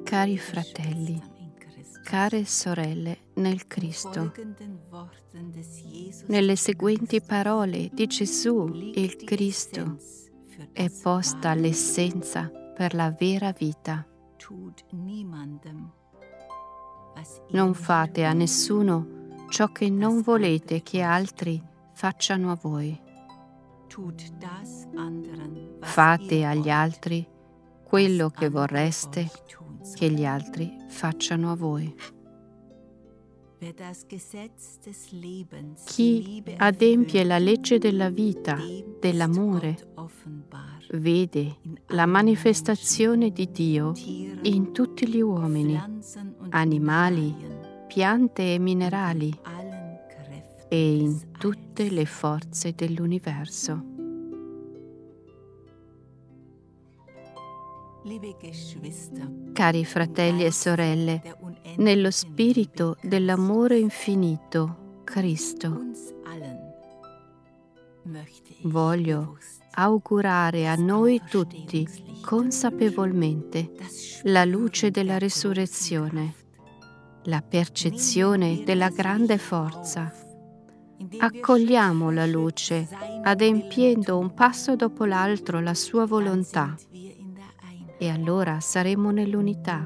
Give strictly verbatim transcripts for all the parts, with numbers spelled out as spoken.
Cari fratelli, care sorelle nel Cristo, nelle seguenti parole di Gesù il Cristo è posta l'essenza per la vera vita. Non fate a nessuno ciò che non volete che altri facciano a voi. Fate agli altri quello che vorreste che gli altri facciano a voi. Chi adempie la legge della vita, dell'amore, vede la manifestazione di Dio in tutti gli uomini, animali, piante e minerali e in tutte le forze dell'universo. Cari fratelli e sorelle, nello spirito dell'amore infinito, Cristo, voglio augurare a noi tutti consapevolmente la luce della risurrezione, la percezione della grande forza. Accogliamo la luce, adempiendo un passo dopo l'altro la sua volontà, e allora saremo nell'unità.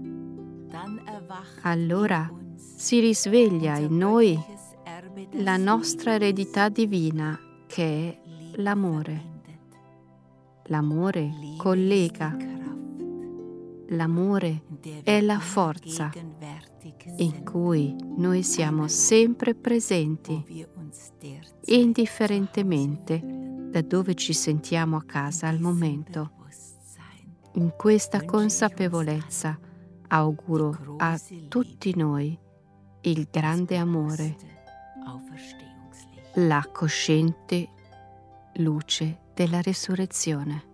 Allora si risveglia in noi la nostra eredità divina, che è l'amore. L'amore collega. L'amore è la forza in cui noi siamo sempre presenti, indifferentemente da dove ci sentiamo a casa al momento. In questa consapevolezza auguro a tutti noi il grande amore, la cosciente luce della risurrezione.